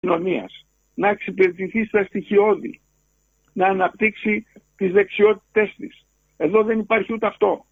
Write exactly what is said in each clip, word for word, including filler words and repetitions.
κοινωνίας, να εξυπηρετηθεί στα στοιχειώδη, να αναπτύξει τις δεξιότητές της. Εδώ δεν υπάρχει ούτε αυτό.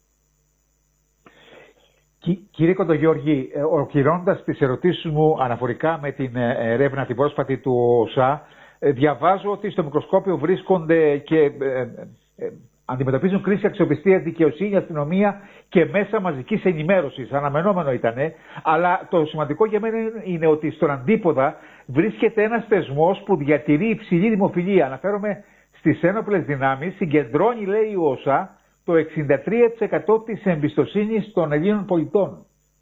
Κύριε Κοντογιώργη, ολοκληρώνοντας τις ερωτήσεις μου αναφορικά με την έρευνα την πρόσφατη του ΟΣΑ, διαβάζω ότι στο μικροσκόπιο βρίσκονται και ε, ε, αντιμετωπίζουν κρίση αξιοπιστίας, δικαιοσύνη, αστυνομία και μέσα μαζικής ενημέρωσης. Αναμενόμενο ήτανε, αλλά το σημαντικό για μένα είναι ότι στον αντίποδα βρίσκεται ένας θεσμός που διατηρεί υψηλή δημοφιλία. Αναφέρομαι στις ένοπλες δυνάμεις, συγκεντρώνει, λέει ο ΟΣΑ, το εξήντα τρία τοις εκατό της εμπιστοσύνης των Ελλήνων πολιτών.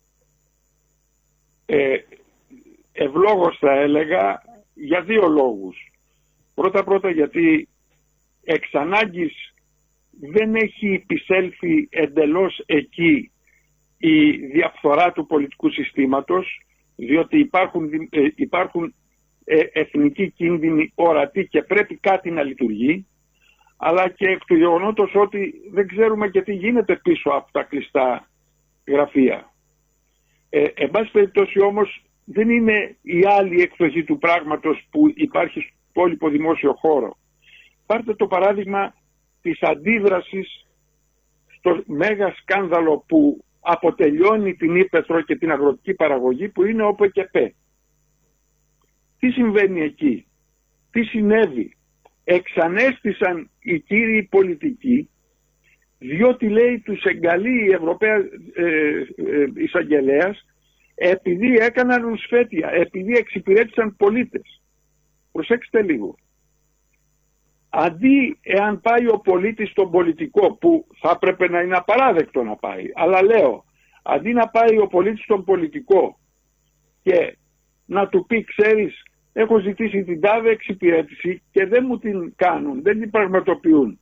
Ε, ευλόγως θα έλεγα για δύο λόγους. Πρώτα-πρώτα γιατί εξ ανάγκης δεν έχει επισέλθει εντελώς εκεί η διαφθορά του πολιτικού συστήματος, διότι υπάρχουν, ε, υπάρχουν ε, εθνικοί κίνδυνοι ορατοί και πρέπει κάτι να λειτουργεί, αλλά και εκ του γεγονότος ότι δεν ξέρουμε και τι γίνεται πίσω από τα κλειστά γραφεία. Ε, εν πάση περιπτώσει όμως δεν είναι η άλλη εκδοχή του πράγματος που υπάρχει στο υπόλοιπο δημόσιο χώρο. Πάρτε το παράδειγμα της αντίδρασης στο μέγα σκάνδαλο που αποτελειώνει την ύπαιθρο και την αγροτική παραγωγή, που είναι ο ΠΚΠ. Τι συμβαίνει εκεί, τι συνέβη? Εξανέστησαν οι κύριοι πολιτικοί, διότι, λέει, τους εγκαλεί η Ευρωπαία ε, ε, εισαγγελέας, επειδή έκαναν ρουσφέτια, επειδή εξυπηρέτησαν πολίτες. Προσέξτε λίγο. Αντί εάν πάει ο πολίτης στον πολιτικό, που θα έπρεπε να είναι απαράδεκτο να πάει, αλλά λέω, αντί να πάει ο πολίτης στον πολιτικό και να του πει, ξέρεις, έχω ζητήσει την τάδε εξυπηρέτηση και δεν μου την κάνουν, δεν την πραγματοποιούν.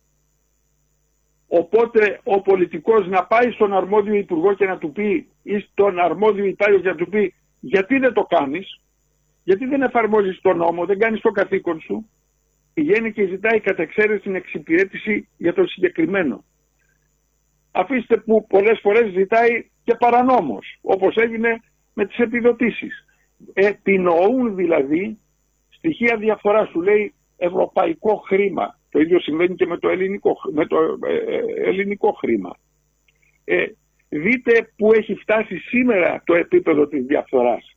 Οπότε ο πολιτικός να πάει στον αρμόδιο υπουργό και να του πει, ή στον αρμόδιο υπάλληλο και να του πει, γιατί δεν το κάνεις, γιατί δεν εφαρμόζεις τον νόμο, δεν κάνεις το καθήκον σου, πηγαίνει και ζητάει κατ' εξαίρεση την εξυπηρέτηση για το συγκεκριμένο. Αφήστε που πολλές φορές ζητάει και παρανόμως, όπως έγινε με τις επιδοτήσεις. Επινοούν δηλαδή στοιχεία διαφθοράς, σου λέει ευρωπαϊκό χρήμα. Το ίδιο συμβαίνει και με το ελληνικό, με το, ε, ελληνικό χρήμα. Ε, δείτε που έχει φτάσει σήμερα το επίπεδο της διαφθοράς.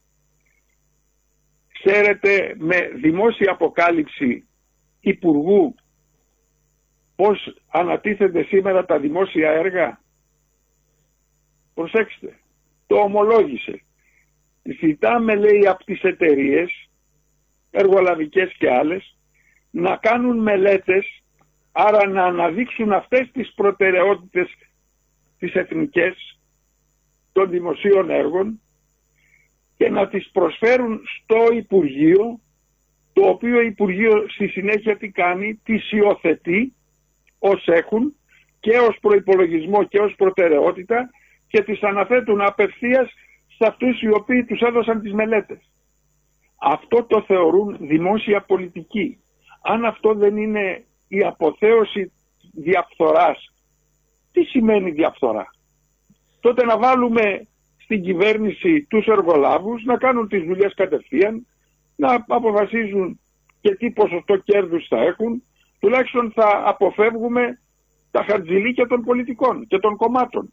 Ξέρετε με δημόσια αποκάλυψη υπουργού πώς ανατίθενται σήμερα τα δημόσια έργα? Προσέξτε, το ομολόγησε. Ζητάμε, λέει, από τις εταιρείες, εργολαβικές και άλλες, να κάνουν μελέτες, άρα να αναδείξουν αυτές τις προτεραιότητες τις εθνικές των δημοσίων έργων και να τις προσφέρουν στο Υπουργείο, το οποίο Υπουργείο στη συνέχεια τι κάνει? Τις υιοθετεί ως έχουν και ως προϋπολογισμό και ως προτεραιότητα και τις αναθέτουν απευθείας σε αυτούς οι οποίοι τους έδωσαν τις μελέτες. Αυτό το θεωρούν δημόσια πολιτική. Αν αυτό δεν είναι η αποθέωση διαφθοράς, τι σημαίνει διαφθορά? Τότε να βάλουμε στην κυβέρνηση τους εργολάβους να κάνουν τις δουλειές κατευθείαν, να αποφασίζουν και τι ποσοστό κέρδους θα έχουν, τουλάχιστον θα αποφεύγουμε τα χαρτζηλίκια των πολιτικών και των κομμάτων.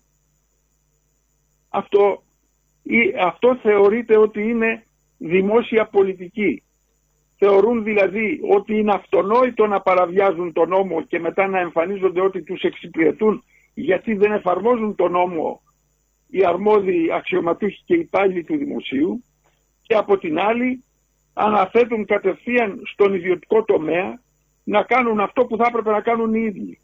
Αυτό, αυτό θεωρείται ότι είναι δημόσια πολιτική. Θεωρούν δηλαδή ότι είναι αυτονόητο να παραβιάζουν τον νόμο και μετά να εμφανίζονται ότι τους εξυπηρετούν γιατί δεν εφαρμόζουν τον νόμο οι αρμόδιοι αξιωματούχοι και υπάλληλοι του δημοσίου, και από την άλλη αναθέτουν κατευθείαν στον ιδιωτικό τομέα να κάνουν αυτό που θα έπρεπε να κάνουν οι ίδιοι.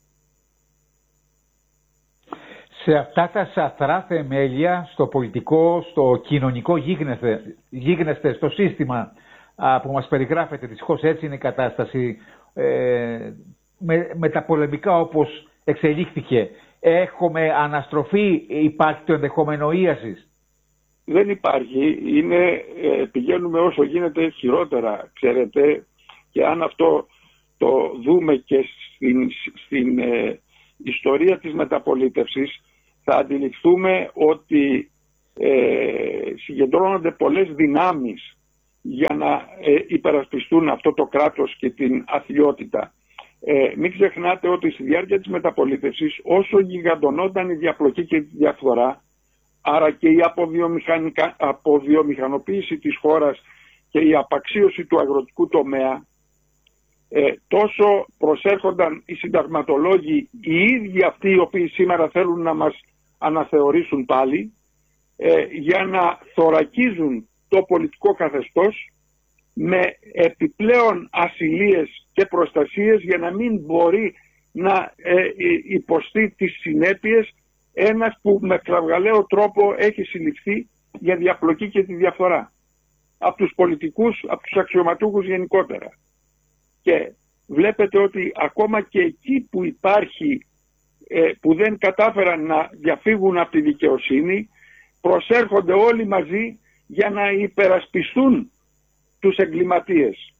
Σε αυτά τα σαθρά θεμέλια, στο πολιτικό, στο κοινωνικό γίγνεσθε, γίγνεσθε στο σύστημα α, που μας περιγράφεται, δυστυχώς έτσι είναι η κατάσταση, ε, με, με τα πολεμικά όπως εξελίχθηκε, έχουμε αναστροφή, υπάρχει το ενδεχόμενο ίασης? Δεν υπάρχει, είναι, ε, πηγαίνουμε όσο γίνεται χειρότερα, ξέρετε, και αν αυτό το δούμε και στην, στην ε, ιστορία της μεταπολίτευσης, θα αντιληφθούμε ότι ε, συγκεντρώνονται πολλές δυνάμεις για να ε, υπερασπιστούν αυτό το κράτος και την αθλιότητα. Ε, μην ξεχνάτε ότι στη διάρκεια της μεταπολίτευσης, όσο γιγαντωνόταν η διαπλοκή και η διαφθορά, άρα και η αποβιομηχανοποίηση της χώρας και η απαξίωση του αγροτικού τομέα, ε, τόσο προσέρχονταν οι συνταγματολόγοι, οι ίδιοι αυτοί οι οποίοι σήμερα θέλουν να μας αναθεωρήσουν πάλι, ε, για να θωρακίζουν το πολιτικό καθεστώς με επιπλέον ασυλίες και προστασίες για να μην μπορεί να ε, υποστεί τις συνέπειες ένας που με κραυγαλαίο τρόπο έχει συλληφθεί για διαπλοκή και τη διαφθορά από τους πολιτικούς, από τους αξιωματούχους γενικότερα. Και βλέπετε ότι ακόμα και εκεί που υπάρχει, ε, που δεν κατάφεραν να διαφύγουν από τη δικαιοσύνη, προσέρχονται όλοι μαζί για να υπερασπιστούν τους εγκληματίες.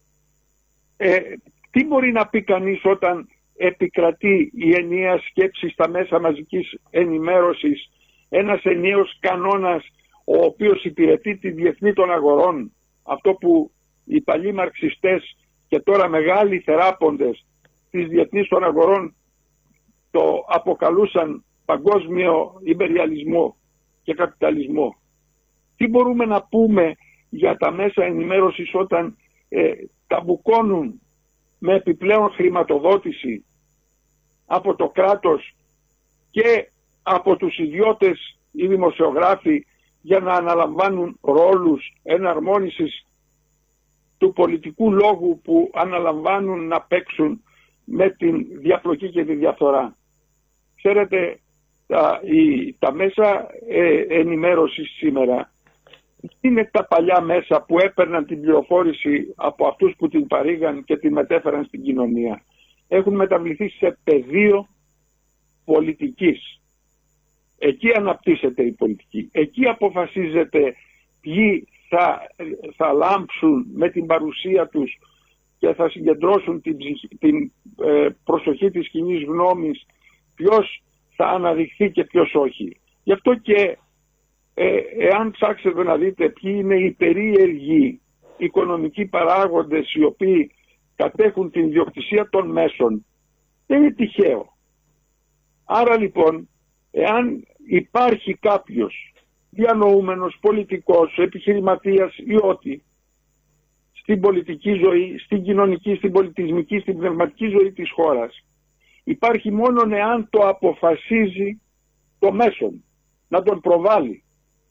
Ε, τι μπορεί να πει κανείς όταν επικρατεί η ενιαία σκέψη στα μέσα μαζικής ενημέρωσης, ένας ενιαίος κανόνας ο οποίος υπηρετεί τη διεθνή των αγορών, αυτό που οι παλιοί μαρξιστές και τώρα μεγάλοι θεράποντες της διεθνής των αγορών το αποκαλούσαν παγκόσμιο ιμπεριαλισμό και καπιταλισμό. Τι μπορούμε να πούμε για τα μέσα ενημέρωσης όταν ε, τα μπουκώνουν με επιπλέον χρηματοδότηση από το κράτος και από τους ιδιώτες ή δημοσιογράφοι για να αναλαμβάνουν ρόλους εναρμόνισης του πολιτικού λόγου που αναλαμβάνουν να παίξουν με την διαπλοκή και τη διαφθορά. Ξέρετε, τα, η, τα μέσα ε, ενημέρωσης σήμερα είναι τα παλιά μέσα που έπαιρναν την πληροφόρηση από αυτούς που την παρήγαν και την μετέφεραν στην κοινωνία. Έχουν μεταβληθεί σε πεδίο πολιτικής. Εκεί αναπτύσσεται η πολιτική. Εκεί αποφασίζεται ποιοι θα, θα λάμψουν με την παρουσία τους και θα συγκεντρώσουν την, την ε, προσοχή της κοινής γνώμης, ποιος θα αναδειχθεί και ποιος όχι. Γι' αυτό και ε, εάν ψάξετε να δείτε ποιοι είναι οι περίεργοι οικονομικοί παράγοντες οι οποίοι κατέχουν την ιδιοκτησία των μέσων, δεν είναι τυχαίο. Άρα λοιπόν, εάν υπάρχει κάποιος διανοούμενος, πολιτικός, επιχειρηματίας ή ό,τι στην πολιτική ζωή, στην κοινωνική, στην πολιτισμική, στην πνευματική ζωή της χώρας, υπάρχει μόνο εάν το αποφασίζει το μέσον να τον προβάλλει.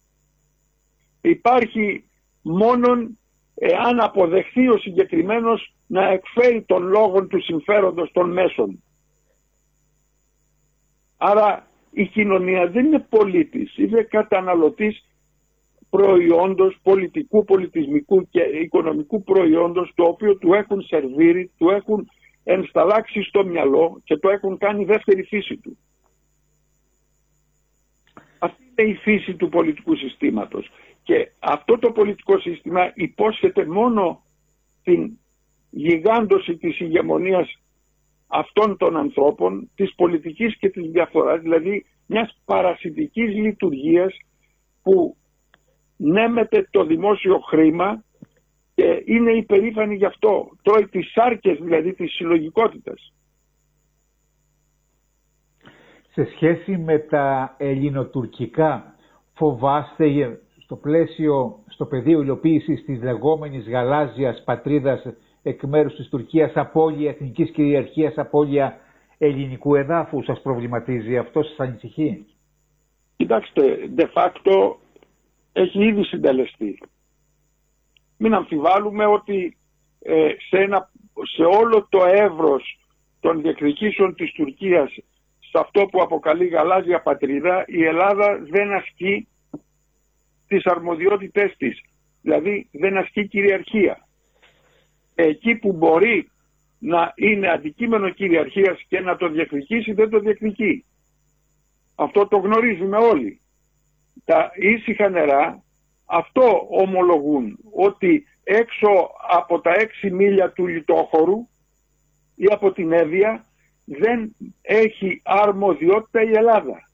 Υπάρχει μόνον εάν αποδεχθεί ο συγκεκριμένος να εκφέρει τον λόγο του συμφέροντος των μέσων. Άρα η κοινωνία δεν είναι πολίτης, είναι καταναλωτής προϊόντος, πολιτικού, πολιτισμικού και οικονομικού προϊόντος, το οποίο του έχουν σερβίρει, του έχουν ενσταλλάξει στο μυαλό και το έχουν κάνει δεύτερη φύση του. Αυτή είναι η φύση του πολιτικού συστήματος. Και αυτό το πολιτικό σύστημα υπόσχεται μόνο την γιγάντωση της ηγεμονίας αυτών των ανθρώπων, της πολιτικής και της διαφθοράς, δηλαδή μιας παρασιτικής λειτουργίας που νέμεται το δημόσιο χρήμα και είναι υπερήφανη γι' αυτό. Τρώει τις σάρκες δηλαδή της συλλογικότητας. Σε σχέση με τα ελληνοτουρκικά, φοβάστε στο πλαίσιο, στο πεδίο υλοποίησης της λεγόμενης γαλάζιας πατρίδας εκ μέρους της Τουρκίας, απώλεια εθνικής κυριαρχίας, απώλεια ελληνικού εδάφου? Σας προβληματίζει αυτό, σας ανησυχεί? Κοιτάξτε, de facto έχει ήδη συντελεστεί. Μην αμφιβάλλουμε ότι ε, σε, ένα, σε όλο το εύρος των διεκδικήσεων της Τουρκίας, σε αυτό που αποκαλεί γαλάζια πατρίδα, η Ελλάδα δεν ασκεί τις αρμοδιότητές της. Δηλαδή δεν ασκεί κυριαρχία. Εκεί που μπορεί να είναι αντικείμενο κυριαρχίας και να το διεκδικήσει, δεν το διεκδικεί. Αυτό το γνωρίζουμε όλοι. Τα ήσυχα νερά αυτό ομολογούν, ότι έξω από τα έξι μίλια του λιτόχωρου ή από την Εύβοια δεν έχει αρμοδιότητα η Ελλάδα.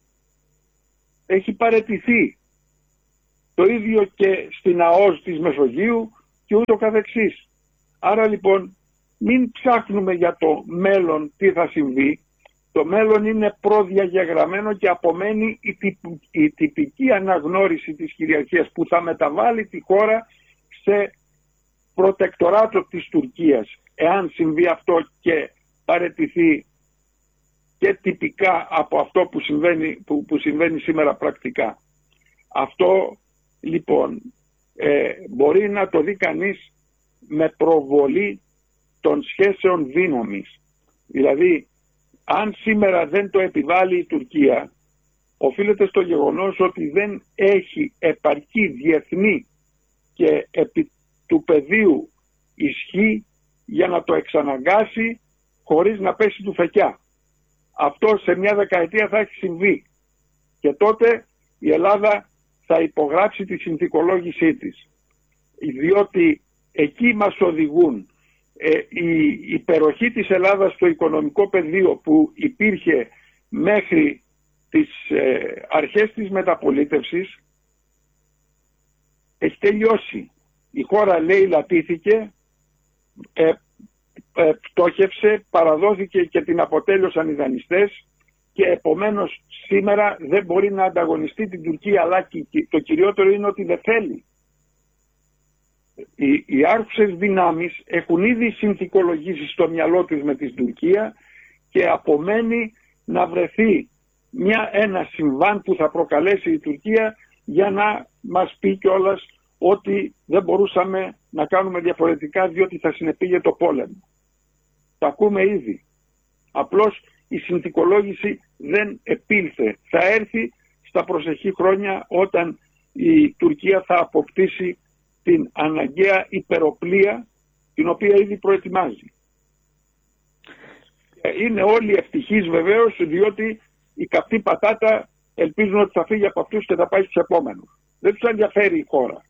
Έχει παραιτηθεί. Το ίδιο και στην ΑΟΣ της Μεσογείου, και ούτω καθεξής. Άρα λοιπόν μην ψάχνουμε για το μέλλον τι θα συμβεί. Το μέλλον είναι προδιαγεγραμμένο και απομένει η, τυπ, η τυπική αναγνώριση της κυριαρχίας που θα μεταβάλει τη χώρα σε προτεκτοράτο της Τουρκίας. Εάν συμβεί αυτό και παραιτηθεί και τυπικά από αυτό που συμβαίνει, που, που συμβαίνει σήμερα πρακτικά. Αυτό λοιπόν ε, μπορεί να το δει κανείς με προβολή των σχέσεων δύναμης. Δηλαδή, αν σήμερα δεν το επιβάλλει η Τουρκία, οφείλεται στο γεγονός ότι δεν έχει επαρκή διεθνή και επί του πεδίου ισχύ για να το εξαναγκάσει χωρίς να πέσει του φεκιά. Αυτό σε μια δεκαετία θα έχει συμβεί και τότε η Ελλάδα θα υπογράψει τη συνθηκολόγησή της, διότι εκεί μας οδηγούν ε, η υπεροχή της Ελλάδας στο οικονομικό πεδίο που υπήρχε μέχρι τις ε, αρχές της μεταπολίτευσης έχει τελειώσει. Η χώρα λέει λατήθηκε, ε, ε, πτώχευσε, παραδόθηκε και την αποτέλειωσαν οι δανειστές και επομένως σήμερα δεν μπορεί να ανταγωνιστεί την Τουρκία, αλλά και το κυριότερο είναι ότι δεν θέλει. Οι, οι άρχουσες δυνάμεις έχουν ήδη συνθηκολογήσει στο μυαλό τους με την Τουρκία και απομένει να βρεθεί μια, ένα συμβάν που θα προκαλέσει η Τουρκία για να μας πει κιόλας ότι δεν μπορούσαμε να κάνουμε διαφορετικά διότι θα συνεπήγε το πόλεμο. Τα ακούμε ήδη. Απλώς η συνθηκολόγηση δεν επήλθε. Θα έρθει στα προσεχή χρόνια όταν η Τουρκία θα αποκτήσει την αναγκαία υπεροπλία την οποία ήδη προετοιμάζει. Είναι όλοι ευτυχείς βεβαίως διότι η καυτή πατάτα ελπίζουν ότι θα φύγει από αυτούς και θα πάει στους επόμενους. Δεν τους ενδιαφέρει η χώρα.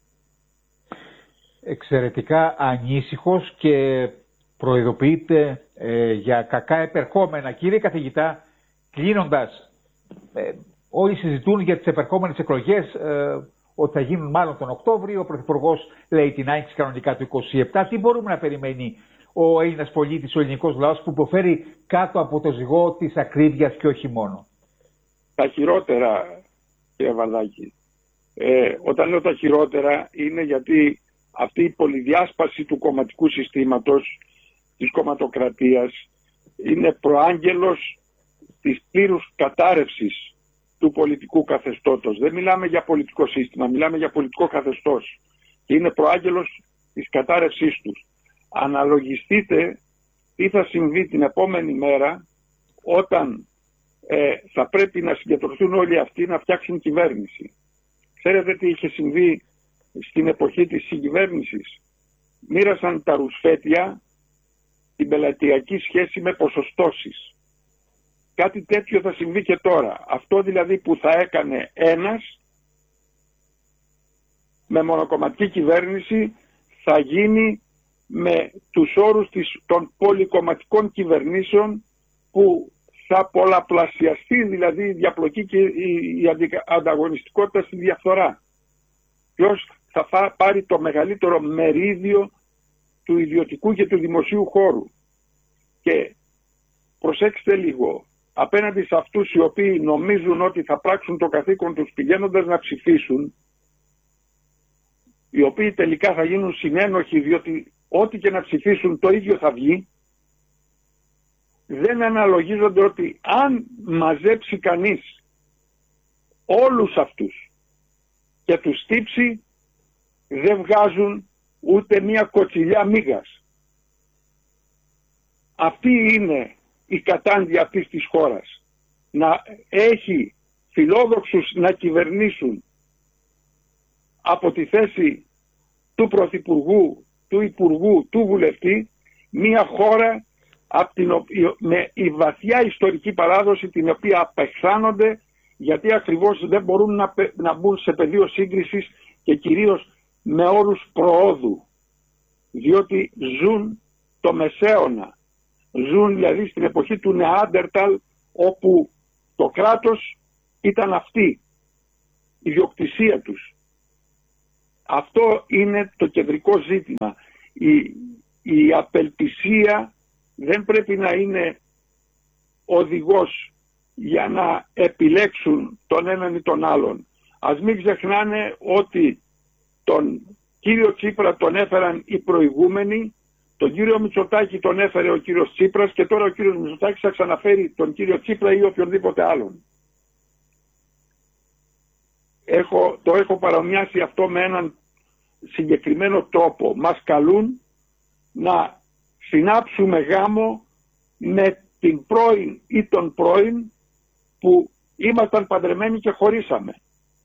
Εξαιρετικά ανήσυχος και προειδοποιείται ε, για κακά επερχόμενα. Κύριε καθηγητά, κλείνοντας, ε, όλοι συζητούν για τις επερχόμενες εκλογές ε, ότι θα γίνουν μάλλον τον Οκτώβριο. Ο Πρωθυπουργός λέει την άνοιξη κανονικά του είκοσι επτά. Τι μπορούμε να περιμένει ο Έλληνας πολίτης, ο ελληνικός λαός που υποφέρει κάτω από το ζυγό της ακρίβειας και όχι μόνο? Τα χειρότερα, κύριε Βαλάκη. Ε, όταν λέω τα χειρότερα είναι γιατί αυτή η πολυδιάσπαση του κομματικού συστήματος, της κομματοκρατίας, είναι προάγγελος της πλήρους κατάρρευσης του πολιτικού καθεστώτος. Δεν μιλάμε για πολιτικό σύστημα, μιλάμε για πολιτικό καθεστώς. Και είναι προάγγελος της κατάρρευσής τους. Αναλογιστείτε τι θα συμβεί την επόμενη μέρα όταν ε, θα πρέπει να συγκεντρωθούν όλοι αυτοί να φτιάξουν κυβέρνηση. Ξέρετε τι είχε συμβεί στην εποχή της συγκυβέρνησης? Μοίρασαν τα ρουσφέτια την πελατειακή σχέση με ποσοστώσεις. Κάτι τέτοιο θα συμβεί και τώρα. Αυτό δηλαδή που θα έκανε ένας με μονοκομματική κυβέρνηση θα γίνει με τους όρους της, των πολυκομματικών κυβερνήσεων, που θα πολλαπλασιαστεί δηλαδή η διαπλοκή και η, η ανταγωνιστικότητα στη διαφθορά. Ποιος θα πάρει το μεγαλύτερο μερίδιο του ιδιωτικού και του δημοσίου χώρου? Και προσέξτε λίγο, απέναντι σε αυτούς οι οποίοι νομίζουν ότι θα πράξουν το καθήκον τους πηγαίνοντας να ψηφίσουν, οι οποίοι τελικά θα γίνουν συνένοχοι διότι ό,τι και να ψηφίσουν το ίδιο θα βγει, δεν αναλογίζονται ότι αν μαζέψει κανείς όλους αυτούς και τους στύψει, δεν βγάζουν ούτε μία κοτσιλιά μίγας. Αυτή είναι η κατάντια αυτής της χώρας. Να έχει φιλόδοξους να κυβερνήσουν από τη θέση του Πρωθυπουργού, του Υπουργού, του Βουλευτή, μία χώρα από την οποία, με η βαθιά ιστορική παράδοση την οποία απεχθάνονται, γιατί ακριβώς δεν μπορούν να, να μπουν σε πεδίο σύγκρισης και κυρίως με όρους προόδου, διότι ζουν το Μεσαίωνα, ζουν δηλαδή στην εποχή του Νεάντερταλ, όπου το κράτος ήταν αυτή, η ιδιοκτησία τους. Αυτό είναι το κεντρικό ζήτημα. Η, η απελπισία δεν πρέπει να είναι οδηγός για να επιλέξουν τον έναν ή τον άλλον. Ας μην ξεχνάνε ότι τον κύριο Τσίπρα τον έφεραν οι προηγούμενοι, τον κύριο Μητσοτάκη τον έφερε ο κύριος Τσίπρας και τώρα ο κύριος Μητσοτάκης θα ξαναφέρει τον κύριο Τσίπρα ή οποιονδήποτε άλλον. Έχω, το έχω παρομοιάσει αυτό με έναν συγκεκριμένο τρόπο. Μας καλούν να συνάψουμε γάμο με την πρώην ή τον πρώην που ήμασταν παντρεμένοι και χωρίσαμε.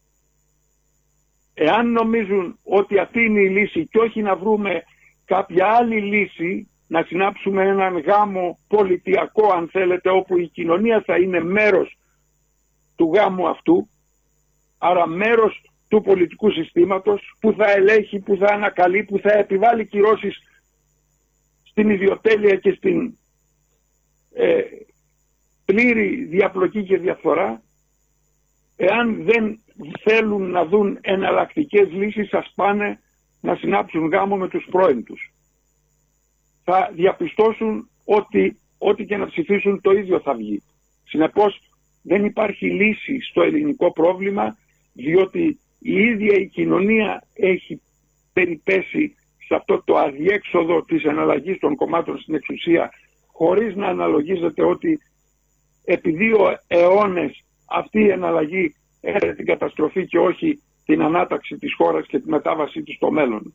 Εάν νομίζουν ότι αυτή είναι η λύση και όχι να βρούμε κάποια άλλη λύση, να συνάψουμε έναν γάμο πολιτιακό αν θέλετε, όπου η κοινωνία θα είναι μέρος του γάμου αυτού, άρα μέρος του πολιτικού συστήματος που θα ελέγχει, που θα ανακαλεί, που θα επιβάλλει κυρώσεις στην ιδιοτέλεια και στην ε, πλήρη διαπλοκή και διαφθορά. Εάν δεν θέλουν να δουν εναλλακτικές λύσεις, ας πάνε να συνάψουν γάμο με τους πρώην τους. Θα διαπιστώσουν ότι ό,τι και να ψηφίσουν το ίδιο θα βγει. Συνεπώς δεν υπάρχει λύση στο ελληνικό πρόβλημα, διότι η ίδια η κοινωνία έχει περιπέσει σε αυτό το αδιέξοδο της εναλλαγής των κομμάτων στην εξουσία, χωρίς να αναλογίζεται ότι επί δύο αιώνες αυτή η εναλλαγή έρε την καταστροφή και όχι την ανάταξη της χώρας και τη μετάβασή της στο μέλλον.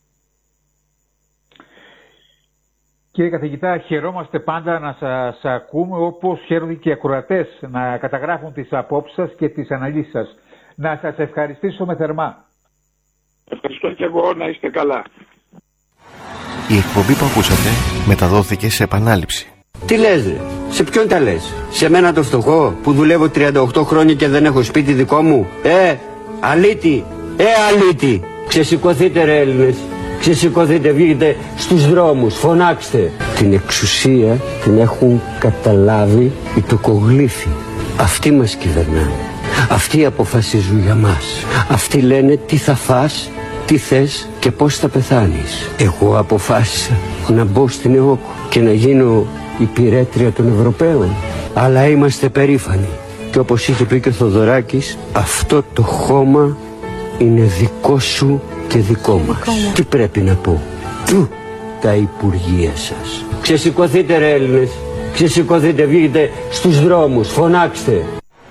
Κύριε καθηγητά, χαιρόμαστε πάντα να σας ακούμε, όπως χαίρονται και οι ακροατές να καταγράφουν τις απόψεις σας και τις αναλύσεις σας. Να σας ευχαριστήσουμε θερμά. Ευχαριστώ και εγώ, να είστε καλά. Η εκπομπή που ακούσατε μεταδόθηκε σε επανάληψη. Τι λες ρε, σε ποιον τα λες? Σε μένα το φτωχό που δουλεύω τριάντα οκτώ χρόνια και δεν έχω σπίτι δικό μου? Ε, αλήτη, ε αλήτη. Ξεσηκωθείτε ρε Έλληνες, ξεσηκωθείτε, βγείτε στους δρόμους, φωνάξτε. Την εξουσία την έχουν καταλάβει οι τοκογλύφοι. Αυτοί μας κυβερνάνε. Αυτοί αποφασίζουν για μας. Αυτοί λένε τι θα φας, τι θες και πώς θα πεθάνεις. Εγώ αποφάσισα να μπω στην ΕΟΚ και να γίνω υπηρέτρια των Ευρωπαίων. Αλλά είμαστε περήφανοι. Και όπως είχε πει και ο Θοδωράκης, αυτό το χώμα είναι δικό σου και δικό μας. Δικό τι πρέπει να πω? Του τα υπουργεία σας. Ξεσηκωθείτε ρε Έλληνες, ξεσηκωθείτε, βγείτε στους δρόμους, φωνάξτε.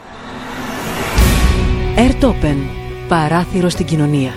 Ερτόπεν, παράθυρο στην κοινωνία.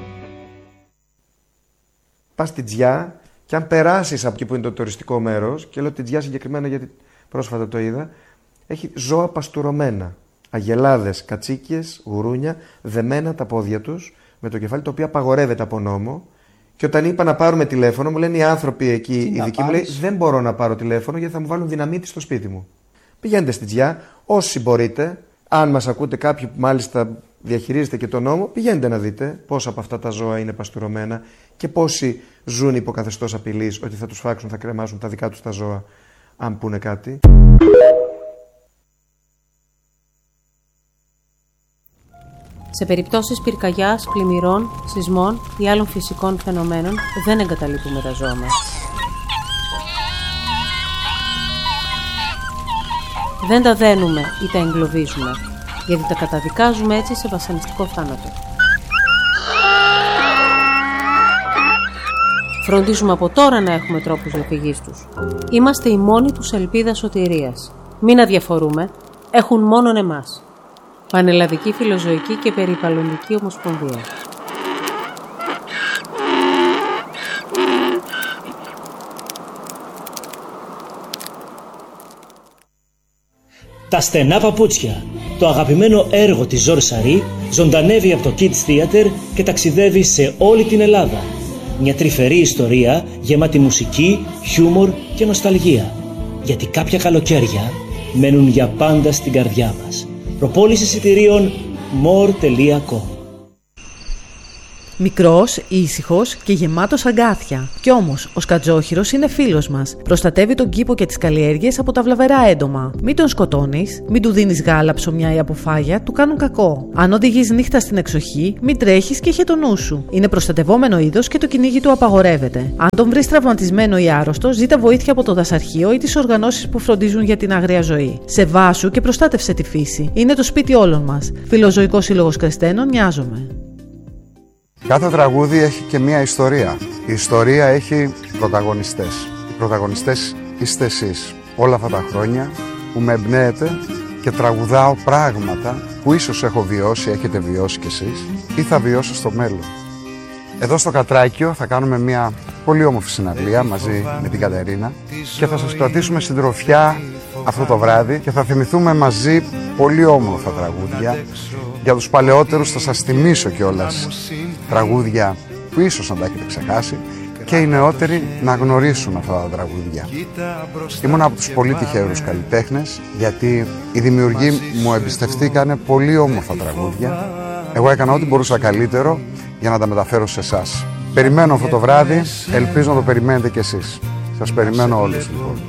Πας στη Τζιά και αν περάσεις από εκεί που είναι το τουριστικό μέρος, και λέω τη Τζιά συγκεκριμένα γιατί πρόσφατα το είδα, έχει ζώα παστουρωμένα. Αγελάδες, κατσίκιες, γουρούνια, δεμένα τα πόδια τους με το κεφάλι, το οποίο απαγορεύεται από νόμο. Και όταν είπα να πάρουμε τηλέφωνο, μου λένε οι άνθρωποι εκεί, οι δικοί μου, λέει, δεν μπορώ να πάρω τηλέφωνο γιατί θα μου βάλουν δυναμίτη στο σπίτι μου. Πηγαίνετε στη Τζιά, όσοι μπορείτε. Αν μας ακούτε κάποιοι που μάλιστα διαχειρίζετε και τον νόμο, πηγαίνετε να δείτε πόσα από αυτά τα ζώα είναι παστουρωμένα και πόσοι ζουν υπό καθεστώς απειλής ότι θα τους φάξουν, θα κρεμάσουν τα δικά τους τα ζώα αν πούνε κάτι. Σε περιπτώσεις πυρκαγιάς, πλημμυρών, σεισμών ή άλλων φυσικών φαινομένων δεν εγκαταλείπουμε τα ζώα μας. Δεν τα δένουμε ή τα εγκλωβίζουμε, γιατί τα καταδικάζουμε έτσι σε βασανιστικό θάνατο. Φροντίζουμε από τώρα να έχουμε τρόπους διαφυγής τους. Είμαστε η μόνη τους ελπίδα σωτηρίας. Μην αδιαφορούμε, έχουν μόνον εμάς. Πανελλαδική Φιλοζωική και Περιβαλλοντική Ομοσπονδία. Τα στενά παπούτσια, το αγαπημένο έργο της Ζορ Σαρή, ζωντανεύει από το Kids Theater και ταξιδεύει σε όλη την Ελλάδα. Μια τρυφερή ιστορία γεμάτη μουσική, χιούμορ και νοσταλγία. Γιατί κάποια καλοκαίρια μένουν για πάντα στην καρδιά μας. Προπόληση εισιτηρίων more τελεία com. Μικρός, ήσυχος και γεμάτος αγκάθια. Κι όμως, ο σκατζόχυρος είναι φίλος μας. Προστατεύει τον κήπο και τις καλλιέργειες από τα βλαβερά έντομα. Μην τον σκοτώνεις, μην του δίνεις γάλα, ψωμιά ή αποφάγια, του κάνουν κακό. Αν οδηγείς νύχτα στην εξοχή, μην τρέχεις και είχε το νου σου. Είναι προστατευόμενο είδος και το κυνήγι του απαγορεύεται. Αν τον βρεις τραυματισμένο ή άρρωστο, ζήτα βοήθεια από το δασαρχείο ή τις οργανώσεις που φροντίζουν για την άγρια ζωή. Σεβάσου και προστάτευσε τη φύση. Είναι το σπίτι όλων μας. Φιλοζωικός Σύλλογος Κρεστένων, νοιάζομαι. Κάθε τραγούδι έχει και μία ιστορία. Η ιστορία έχει πρωταγωνιστές. Οι πρωταγωνιστές είστε εσείς. Όλα αυτά τα χρόνια που με εμπνέετε και τραγουδάω πράγματα που ίσως έχω βιώσει, έχετε βιώσει κι εσείς ή θα βιώσω στο μέλλον. Εδώ στο Κατράκιο θα κάνουμε μια πολύ όμορφη συναυλία μαζί με την Κατερίνα και θα σας κρατήσουμε συντροφιά αυτό το βράδυ και θα θυμηθούμε μαζί πολύ όμορφα τραγούδια. Για τους παλαιότερους θα σας θυμίσω κιόλας τραγούδια που ίσως να τα έχετε ξεχάσει και οι νεότεροι να γνωρίσουν αυτά τα τραγούδια. Ήμουν από τους πολύ τυχαίους καλλιτέχνες γιατί οι δημιουργοί μου εμπιστευτήκανε πολύ όμορφα τραγούδια. Εγώ έκανα ό,τι μπορούσα καλύτερο για να τα μεταφέρω σε εσάς. Περιμένω αυτό το βράδυ, ελπίζω να το περιμένετε κι εσείς. Σας περιμένω όλους λοιπόν.